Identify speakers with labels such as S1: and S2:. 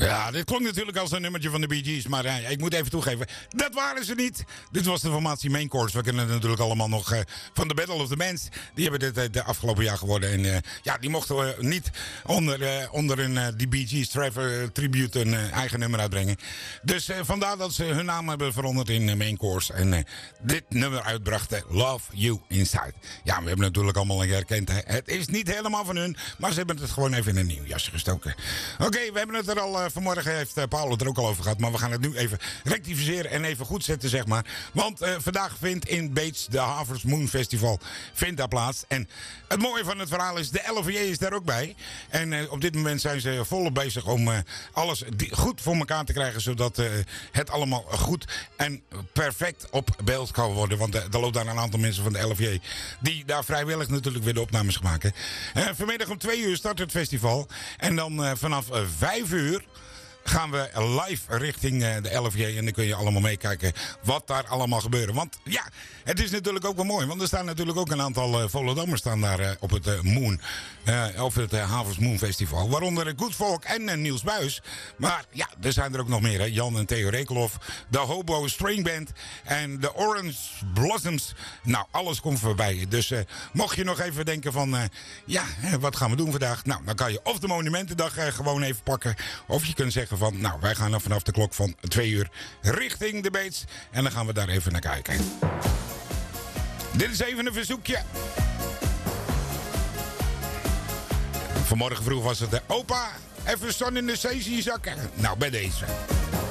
S1: Ja, dit klonk natuurlijk als een nummertje van de Bee Gees. Maar ik moet even toegeven, dat waren ze niet. Dit was de formatie Main Course. We kennen het natuurlijk allemaal nog van de Battle of the Bands. Die hebben dit de afgelopen jaar geworden. En die mochten niet onder een die Bee Gees tribute een eigen nummer uitbrengen. Dus vandaar dat ze hun naam hebben veranderd in Main Course. En dit nummer uitbrachten, Love You Inside. Ja, we hebben natuurlijk allemaal herkend. Het is niet helemaal van hun, maar ze hebben het gewoon even in een nieuw jasje gestoken. Oké, we hebben het er al vanmorgen heeft Paul het er ook al over gehad. Maar we gaan het nu even rectificeren en even goed zetten, zeg maar. Want vandaag vindt in Beets de Harvest Moon Festival vindt daar plaats. En het mooie van het verhaal is, de LVJ is daar ook bij. En op dit moment zijn ze volop bezig om alles goed voor elkaar te krijgen. Zodat het allemaal goed en perfect op beeld kan worden. Want er loopt daar een aantal mensen van de LVJ die daar vrijwillig natuurlijk weer de opnames gaan maken. Vanmiddag om 2 uur start het festival. En dan vanaf 5 uur gaan we live richting de LVJ. En dan kun je allemaal meekijken wat daar allemaal gebeurt. Want ja, het is natuurlijk ook wel mooi. Want er staan natuurlijk ook een aantal Volendammers staan daar op het Moon. Of het Harvest Moon Festival. Waaronder Good Folk en Niels Buijs. Maar ja, er zijn er ook nog meer. Hè? Jan en Theo Rekelhoff. De Hobo String Band. En de Orange Blossoms. Nou, alles komt voorbij. Dus mocht je nog even denken van... wat gaan we doen vandaag? Nou, dan kan je of de Monumentendag gewoon even pakken. Of je kunt zeggen van, nou, wij gaan dan vanaf de klok van 2 uur richting de Beets. En dan gaan we daar even naar kijken. Dit is even een verzoekje. Vanmorgen vroeg was het opa, even zon in de zee zien zakken. Nou, bij deze.